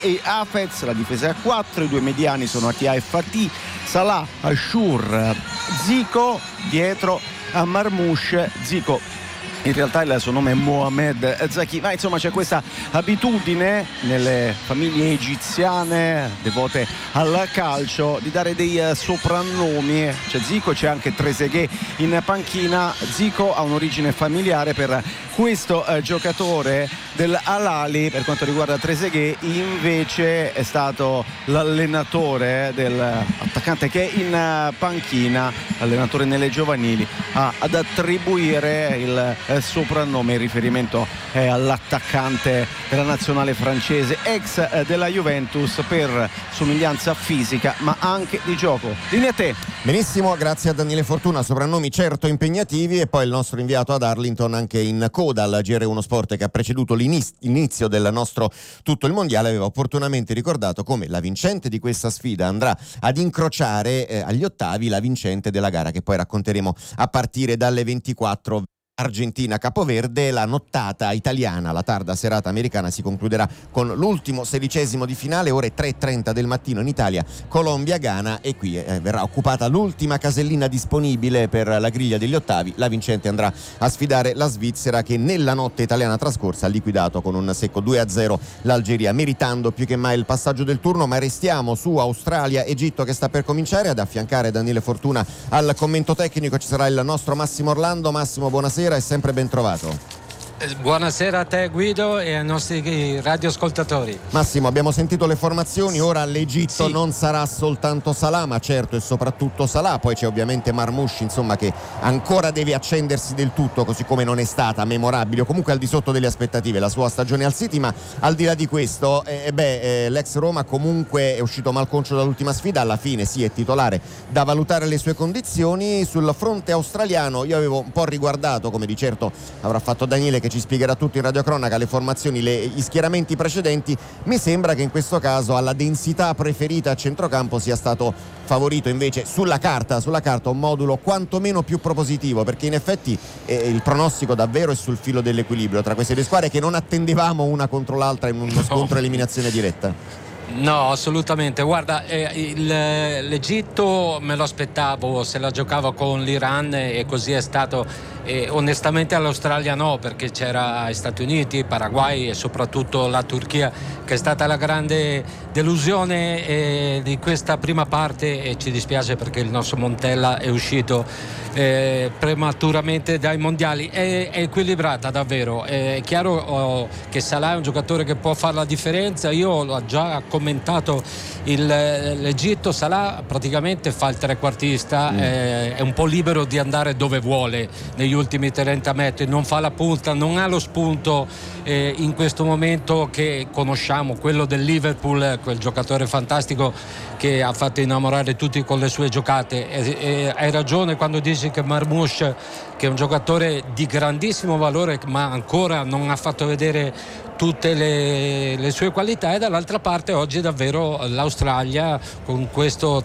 e Hafez, la difesa è a 4, i due mediani sono Atia e Fatih, Salah, Ashur, Zico, dietro a Marmoush. Zico in realtà il suo nome è Mohamed Zaki, ma insomma c'è questa abitudine nelle famiglie egiziane devote al calcio di dare dei soprannomi. C'è Zico, c'è anche Trezeguet in panchina. Zico ha un'origine familiare per questo giocatore del Al-Ahly. Per quanto riguarda Trezeguet invece è stato l'allenatore dell'attaccante che è in panchina, l'allenatore nelle giovanili, ad attribuire il soprannome. Il riferimento è all'attaccante della nazionale francese, ex della Juventus, per somiglianza fisica ma anche di gioco. Linea a te. Benissimo, grazie a Daniele Fortuna. Soprannomi certo impegnativi, e poi il nostro inviato ad Arlington anche in coda al GR1 Sport che ha preceduto l'inizio del nostro Tutto il Mondiale aveva opportunamente ricordato come la vincente di questa sfida andrà ad incrociare agli ottavi la vincente della gara che poi racconteremo a partire dalle 24. Argentina-Capoverde. La nottata italiana, la tarda serata americana, si concluderà con l'ultimo 16° di finale, ore 3:30 del mattino in Italia, Colombia-Ghana, e qui verrà occupata l'ultima casellina disponibile per la griglia degli ottavi. La vincente andrà a sfidare la Svizzera, che nella notte italiana trascorsa ha liquidato con un secco 2-0 l'Algeria, meritando più che mai il passaggio del turno. Ma restiamo su Australia-Egitto che sta per cominciare. Ad affiancare Daniele Fortuna al commento tecnico ci sarà il nostro Massimo Orlando. Massimo, buonasera e sempre ben trovato. Buonasera a te Guido e ai nostri radioascoltatori. Massimo, abbiamo sentito le formazioni. Ora l'Egitto non sarà soltanto Salah, ma certo e soprattutto Salah. Poi c'è ovviamente Marmoush, insomma, che ancora deve accendersi del tutto, così come non è stata memorabile o comunque al di sotto delle aspettative la sua stagione al City. Ma al di là di questo l'ex Roma comunque è uscito malconcio dall'ultima sfida. Alla fine sì, è titolare, da valutare le sue condizioni. Sul fronte australiano io avevo un po' riguardato, come di certo avrà fatto Daniele che ci spiegherà tutto in radiocronaca, le formazioni, gli schieramenti precedenti. Mi sembra che in questo caso alla densità preferita a centrocampo sia stato favorito invece sulla carta un modulo quantomeno più propositivo, perché in effetti il pronostico davvero è sul filo dell'equilibrio tra queste due squadre che non attendevamo una contro l'altra in uno scontro eliminazione diretta. No, assolutamente. Guarda, l'Egitto me lo aspettavo se la giocava con l'Iran, e così è stato. Onestamente all'Australia no, perché c'era gli Stati Uniti, Paraguay e soprattutto la Turchia, che è stata la grande delusione di questa prima parte, e ci dispiace perché il nostro Montella è uscito prematuramente dai mondiali. È equilibrata davvero. È chiaro che Salah è un giocatore che può fare la differenza. Io l'ho già commentato l'Egitto. Salah praticamente fa il trequartista, è un po' libero di andare dove vuole negli ultimi 30 metri, non fa la punta, non ha lo spunto in questo momento che conosciamo, quello del Liverpool, quel giocatore fantastico che ha fatto innamorare tutti con le sue giocate. Hai ragione quando dici che Marmoush, che è un giocatore di grandissimo valore ma ancora non ha fatto vedere tutte le sue qualità, e dall'altra parte oggi davvero l'Australia con questo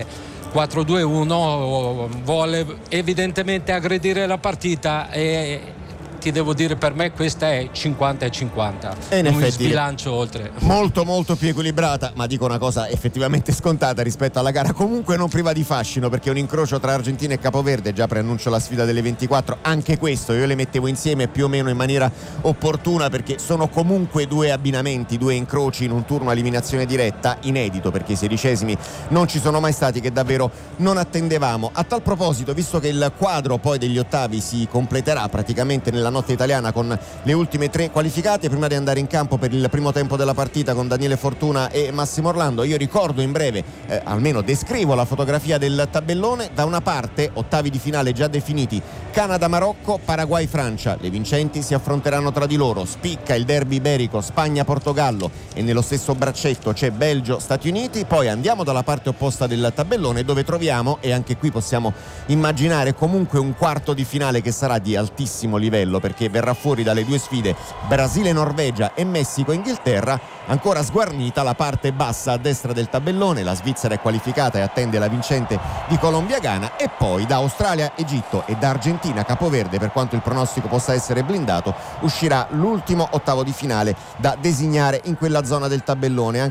4-2-1 vuole evidentemente aggredire la partita, e ti devo dire, per me questa è 50-50, e in non mi effetti sbilancio oltre. Molto molto più equilibrata, ma dico una cosa effettivamente scontata rispetto alla gara comunque non priva di fascino, perché è un incrocio tra Argentina e Capoverde. Già preannuncio la sfida delle 24, anche questo io le mettevo insieme più o meno in maniera opportuna, perché sono comunque due abbinamenti, due incroci in un turno a eliminazione diretta inedito, perché i 16esimi non ci sono mai stati, che davvero non attendevamo. A tal proposito, visto che il quadro poi degli ottavi si completerà praticamente nella notte italiana con le ultime 3 qualificate, prima di andare in campo per il primo tempo della partita con Daniele Fortuna e Massimo Orlando, io ricordo in breve, almeno descrivo la fotografia del tabellone. Da una parte ottavi di finale già definiti, Canada-Marocco, Paraguay-Francia, le vincenti si affronteranno tra di loro. Spicca il derby iberico Spagna-Portogallo, e nello stesso braccetto c'è Belgio-Stati Uniti. Poi andiamo dalla parte opposta del tabellone, dove troviamo, e anche qui possiamo immaginare comunque un quarto di finale che sarà di altissimo livello, perché verrà fuori dalle 2 sfide Brasile-Norvegia e Messico-Inghilterra. Ancora sguarnita la parte bassa a destra del tabellone, la Svizzera è qualificata e attende la vincente di Colombia-Ghana, e poi da Australia-Egitto e da Argentina-Capoverde, per quanto il pronostico possa essere blindato, uscirà l'ultimo ottavo di finale da designare in quella zona del tabellone.